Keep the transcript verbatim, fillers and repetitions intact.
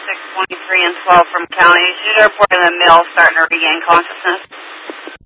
six twenty-three and twelve from county. She's reporting the male starting to regain consciousness.